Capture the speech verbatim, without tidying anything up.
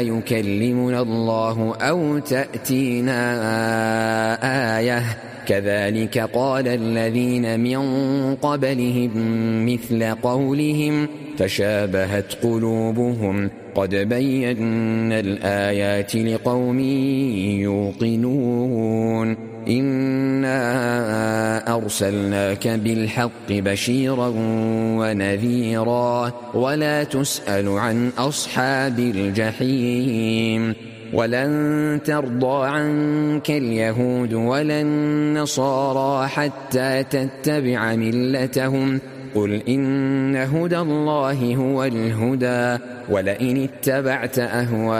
يكلمنا الله أو تأتينا آية كذلك قال الذين من قبلهم مثل قولهم تشابهت قلوبهم قد بينا الآيات لقوم يوقنون إنا أرسلناك بالحق بشيرا ونذيرا ولا تسأل عن أصحاب الجحيم ولن ترضى عنك اليهود ولا النصارى حتى تتبع ملتهم قل إن هدى الله هو الهدى ولئن اتبعت أهواءهم